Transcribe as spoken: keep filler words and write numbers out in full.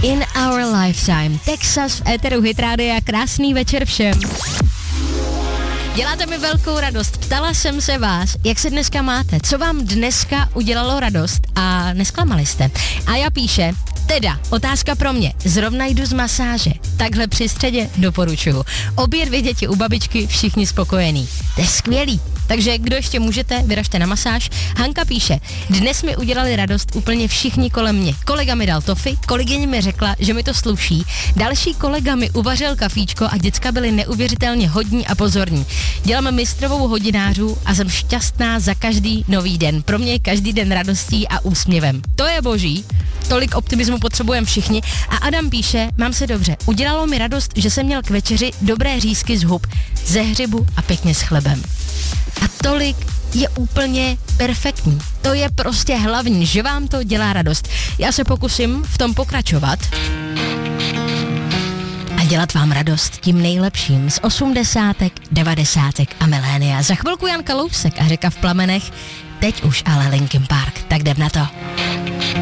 In Our Lifetime. Texas v éteru Hit Rádia. Krásný večer všem. Děláte mi velkou radost. Ptala jsem se vás, jak se dneska máte, co vám dneska udělalo radost a nesklamali jste. A já píše, teda, otázka pro mě, zrovna jdu z masáže, takhle při středě doporučuju. Obě dvě děti u babičky, všichni spokojení. To je skvělý. Takže kdo ještě můžete, vyražte na masáž. Hanka píše, dnes mi udělali radost úplně všichni kolem mě. Kolega mi dal tofi, kolegyně mi řekla, že mi to sluší. Další kolega mi uvařil kafíčko a děcka byly neuvěřitelně hodní a pozorní. Dělám mistrovou hodinářů a jsem šťastná za každý nový den. Pro mě je každý den radostí a úsměvem. To je boží. Tolik optimismu potřebujeme všichni. A Adam píše, mám se dobře. Udělalo mi radost, že jsem měl k večeři dobré řízky z hub, ze hřibu a pěkně s chlebem. A tolik je úplně perfektní. To je prostě hlavní, že vám to dělá radost. Já se pokusím v tom pokračovat a dělat vám radost tím nejlepším z osmdesátek, devadesátek a milénia. Za chvilku Jan Kalousek a Řeka v plamenech, teď už ale Linkin Park. Tak jdem na to.